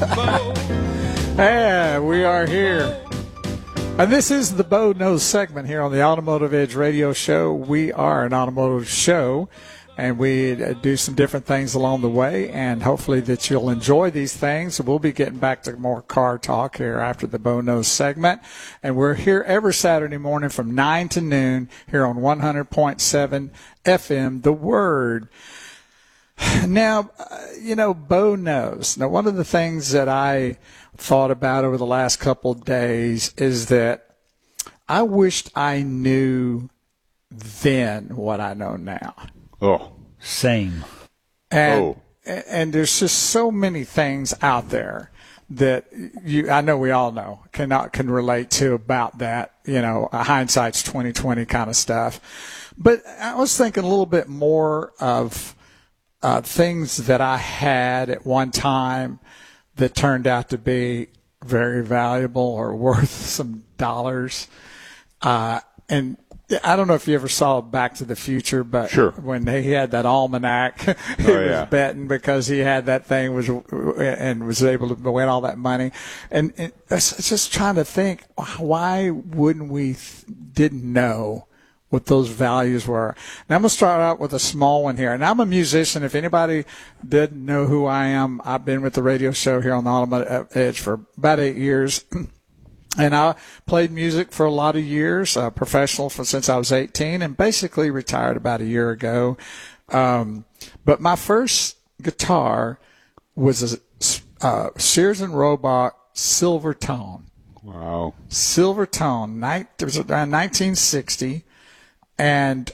Yeah, we are here. And this is the Bo Knows segment here on the Automotive Edge radio show. We are an automotive show, and we do some different things along the way, and hopefully that you'll enjoy these things. We'll be getting back to more car talk here after the Bo Knows segment. And we're here every Saturday morning from 9 to noon here on 100.7 FM, The Word. Now, Bo knows. Now, one of the things that I thought about over the last couple of days is that I wished I knew then what I know now. Oh, same. And there's just so many things out there that I know we all know can relate to about that, hindsight's 20/20 kind of stuff. But I was thinking a little bit more of things that I had at one time that turned out to be very valuable or worth some dollars. And I don't know if you ever saw Back to the Future, but sure. When he had that almanac, he was betting because he had that thing and was able to win all that money. And it's just trying to think, why wouldn't we didn't know what those values were? Now, I'm going to start out with a small one here. And I'm a musician. If anybody didn't know who I am, I've been with the radio show here on the Automotive Edge for about 8 years. And I played music for a lot of years, professional since I was 18, and basically retired about a year ago. But my first guitar was a Sears and Roebuck Silver Tone. Wow. Silver Tone. It was around 1960. And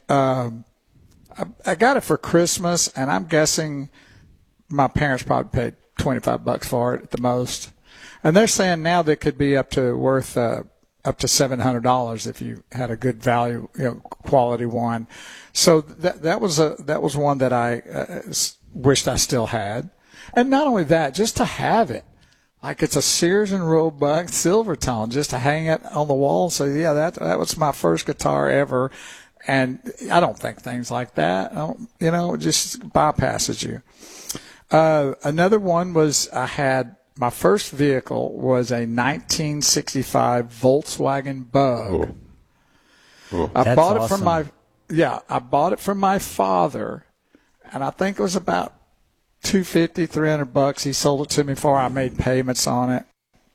I got it for Christmas, and I'm guessing my parents probably paid $25 for it at the most. And they're saying now that could be worth up to $700 if you had a good value, quality one. So that was one that I wished I still had. And not only that, just to have it. Like it's a Sears and Roebuck Silver Tone, just to hang it on the wall. So yeah, that was my first guitar ever. And I don't think things like that, it just bypasses you. Another one was my first vehicle was a 1965 Volkswagen Bug. I bought it from I bought it from my father, and I think it was about $250, $300. He sold it to me before I made payments on it.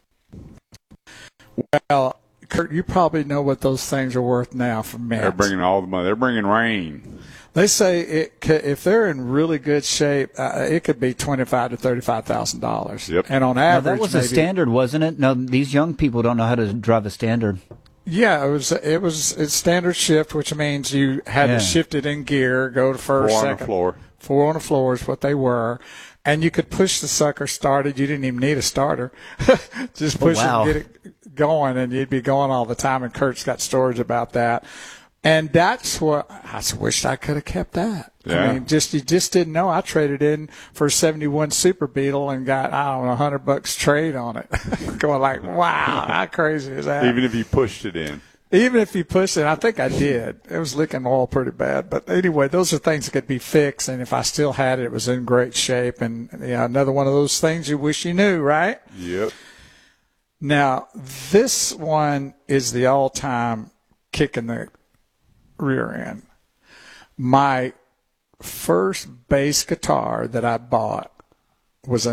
Well, Kurt, you probably know what those things are worth now from me. They're bringing all the money. They're bringing rain. They say if they're in really good shape, it could be $25,000 to $35,000. Yep. And on average, that was a Standard, wasn't it? No, these young people don't know how to drive a Standard. Yeah, it's standard shift, which means you had to shift it in gear, go to first, Four second. on the floor. 4 on the floor is what they were. And you could push the sucker started. You didn't even need a starter. Just push it and get it going, and you'd be going all the time. And Kurt's got stories about that. And that's what I wished I could have kept that. Yeah. I mean, you just didn't know. I traded in for a 71 Super Beetle and got, $100 trade on it. Going like, wow, how crazy is that? Even if you pushed it in. Even if you pushed it, I think I did. It was leaking oil pretty bad. But anyway, those are things that could be fixed. And if I still had it, it was in great shape. And another one of those things you wish you knew, right? Yep. Now, this one is the all-time kick in the rear end. My first bass guitar that I bought was a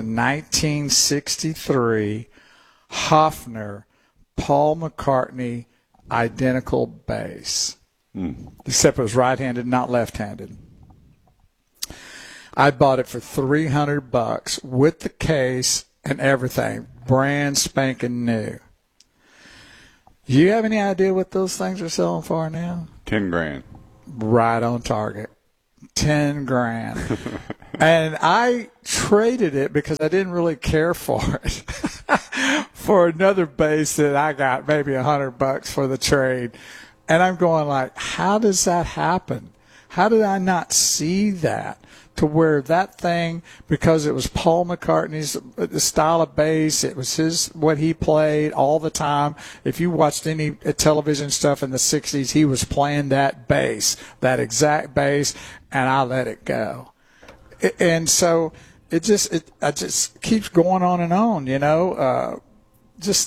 1963 Hofner Paul McCartney identical bass, except it was right-handed, not left-handed. I bought it for $300 with the case and everything, brand spanking new. You have any idea what those things are selling for now? $10,000. Right on target. $10,000. And I traded it because I didn't really care for it for another bass that I got maybe $100 for the trade. And I'm going like, how does that happen? How did I not see that? To where that thing, because it was Paul McCartney's style of bass, it was what he played all the time. If you watched any television stuff in the 60s, he was playing that bass, that exact bass, and I let it go. And so it just keeps going on and on. Just